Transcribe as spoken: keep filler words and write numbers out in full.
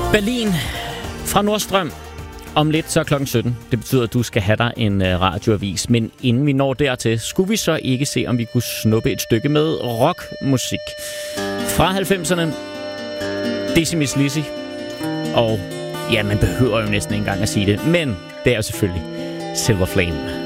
Berlin fra Nordstrøm. Om lidt så er klokken sytten. Det betyder, at du skal have dig en radioavis. Men inden vi når dertil, skulle vi så ikke se, om vi kunne snuppe et stykke med rockmusik. Fra halvfemserne, Dizzy Miss Lizzy. Og ja, man behøver jo næsten ikke engang at sige det. Men det er jo selvfølgelig Silver Flame.